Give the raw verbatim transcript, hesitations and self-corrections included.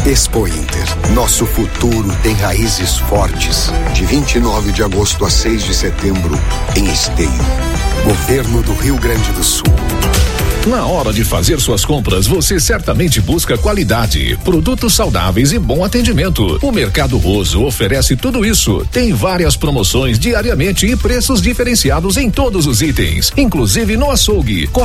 Expo Inter. Nosso futuro tem raízes fortes. De vinte e nove de agosto a seis de setembro, em Esteio. Governo do Rio Grande do Sul. Na hora de fazer suas compras, você certamente busca qualidade, produtos saudáveis e bom atendimento. O Mercado Roso oferece tudo isso. Tem várias promoções diariamente e preços diferenciados em todos os itens, inclusive no açougue.